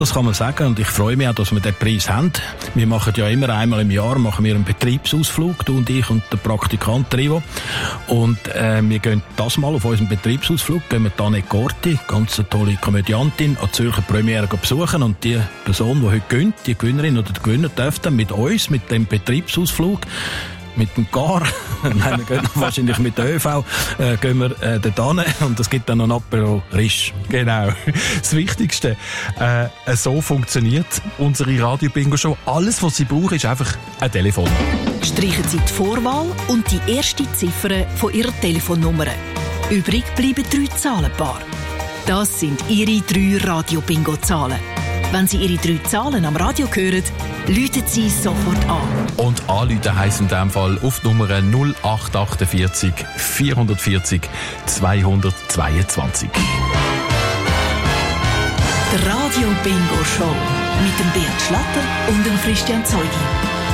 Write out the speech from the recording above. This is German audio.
Das kann man sagen und ich freue mich auch, dass wir den Preis haben. Wir machen ja immer einmal im Jahr einen Betriebsausflug, du und ich und der Praktikant Rivo. Und wir gehen das mal auf unserem Betriebsausflug, gehen wir Tanne Corti, ganz eine tolle Komödiantin, an die Zürcher Premiere besuchen und die Person, die heute gönnt, die Gewinnerin oder der Gewinner, darf dann mit uns, mit dem Betriebsausflug, mit dem Car, nein, wir gehen wahrscheinlich mit der ÖV, gehen wir dort hin und es gibt dann noch ein Apero Risch. Genau. Das Wichtigste, so funktioniert unsere Radio-Bingo-Show. Alles, was Sie brauchen, ist einfach ein Telefon. Streichen Sie die Vorwahl und die erste Ziffer von Ihrer Telefonnummer. Übrig bleiben 3 Zahlenpaare. Das sind Ihre 3 Radio-Bingo-Zahlen. Wenn Sie Ihre 3 Zahlen am Radio hören, läuten Sie sofort an. Und anrufen heisst in diesem Fall auf die Nummer 0848 440 222. Der Radio Bingo Show mit dem Beat Schlatter und dem Christian Zeugi.